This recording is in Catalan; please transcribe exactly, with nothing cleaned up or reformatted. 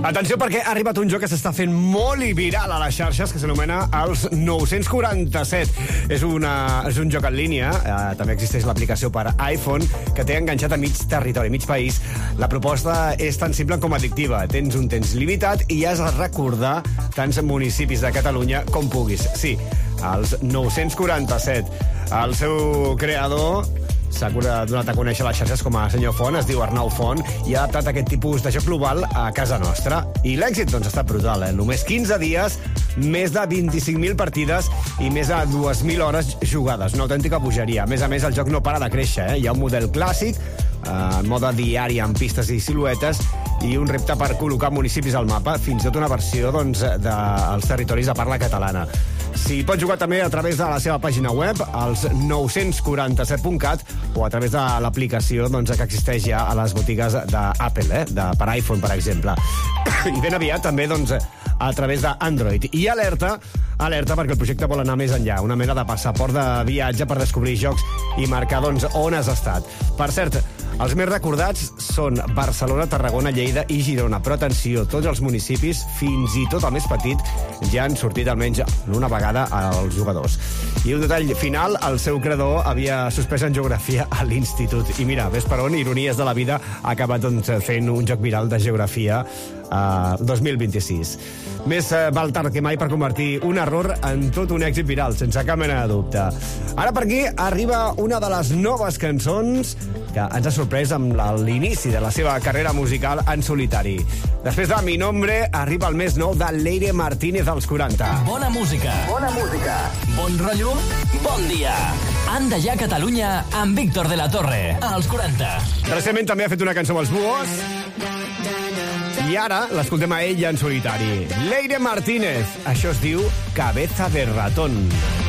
Atenció, perquè ha arribat un joc que s'està fent molt i viral a les xarxes, que s'anomena els nou-cents quaranta-set. És, una, és un joc en línia, eh, també existeix l'aplicació per iPhone, que té enganxat a mig territori, mig país. La proposta és tan simple com addictiva. Tens un temps limitat i has de recordar tants municipis de Catalunya com puguis. Sí, els nou-cents quaranta-set. El seu creador s'ha donat a conèixer a les xarxes com a senyor Font, es diu Arnau Font, i ha adaptat aquest tipus de joc global a casa nostra. I l'èxit, doncs, ha estat brutal, eh? Només quinze dies, més de vint-i-cinc mil partides i més de dues mil hores jugades. Una autèntica bogeria. A més a més, el joc no para de créixer, eh? Hi ha un model clàssic, eh, en mode diari amb pistes i siluetes, i un repte per col·locar municipis al mapa, fins i tot una versió, doncs, dels territoris de parla catalana. Si pots jugar també a través de la seva pàgina web, als nou-cents quaranta-set punt cat, o a través de l'aplicació, doncs, que existeix ja a les botigues d'Apple, eh? de, per iPhone, per exemple. I ben aviat també, doncs, a través d'Android. I alerta, alerta, perquè el projecte vol anar més enllà, una mena de passaport de viatge per descobrir jocs i marcar, doncs, on has estat. Per cert, els més recordats són Barcelona, Tarragona, Lleida i Girona. Però atenció, tots els municipis, fins i tot el més petit, ja han sortit almenys una vegada als jugadors. I un detall final, el seu creador havia suspès en geografia a l'institut. I mira, ves per on, ironies de la vida, ha acabat, doncs, fent un joc viral de geografia uh, dos mil vint-i-sis. Més uh, val tard que mai per convertir un error en tot un èxit viral, sense cap mena de dubte. Ara per aquí arriba una de les noves cançons que ens ha sorprès amb l'inici de la seva carrera musical en solitari. Després de Mi Nombre, arriba el més nou de Leire Martínez als quaranta. Bona música. Bona música. Bon rotllo. Bon dia. Anda ja a Catalunya amb Víctor de la Torre, als quaranta. Recentment també ha fet una cançó amb els Búhos i ara l'escoltem a ella en solitari. Leire Martínez. Això es diu Cabeza de Ratón.